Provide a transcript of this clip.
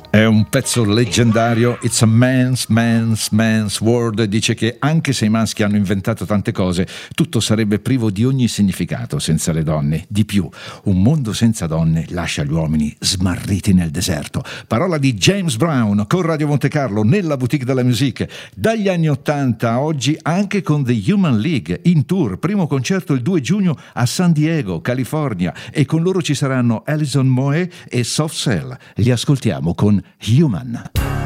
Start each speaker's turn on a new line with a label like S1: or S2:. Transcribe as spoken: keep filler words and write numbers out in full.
S1: È un pezzo leggendario. It's a man's, man's, man's world. Dice che anche se i maschi hanno inventato tante cose, tutto sarebbe privo di ogni significato senza le donne. Di più, un mondo senza donne lascia gli uomini smarriti nel deserto. Parola di James Brown con Radio Monte Carlo nella Boutique della Musique. Dagli anni ottanta a oggi anche con The Human League in tour. Primo concerto il due giugno a San Diego, California. E con loro ci saranno Alison Moe e Soft Cell. Li ascoltiamo con Human.